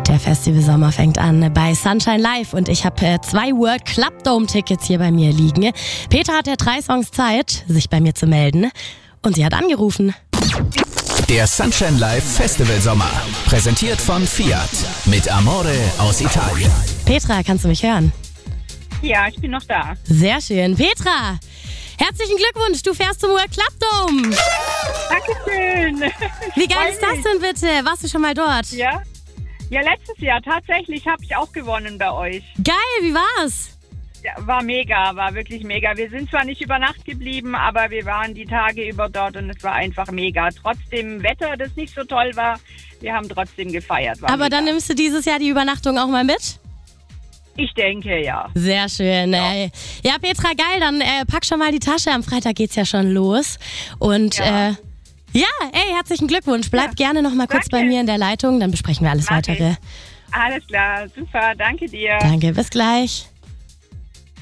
Der Festivalsommer fängt an bei Sunshine Live und ich habe 2 World Club Dome Tickets hier bei mir liegen. Petra hat ja 3 Songs Zeit, sich bei mir zu melden und sie hat angerufen. Der Sunshine Live Festivalsommer, präsentiert von Fiat mit Amore aus Italien. Petra, kannst du mich hören? Ja, ich bin noch da. Sehr schön. Petra, herzlichen Glückwunsch, du fährst zum World Club Dome. Dankeschön. Wie geil ist das denn bitte? Warst du schon mal dort? Ja, letztes Jahr tatsächlich habe ich auch gewonnen bei euch. Geil, wie war's? Ja, war mega, war wirklich mega. Wir sind zwar nicht über Nacht geblieben, aber wir waren die Tage über dort und es war einfach mega. Trotzdem Wetter, das nicht so toll war, wir haben trotzdem gefeiert. War Aber mega. dann nimmst du dieses Jahr die Übernachtung auch mal mit? Ich denke, ja. Sehr schön. Ja, Petra, geil, dann pack schon mal die Tasche. Am Freitag geht's ja schon los. Und herzlichen Glückwunsch. Bleib gerne noch mal kurz bei mir in der Leitung, dann besprechen wir alles Weitere. Alles klar, super, danke dir. Danke, bis gleich.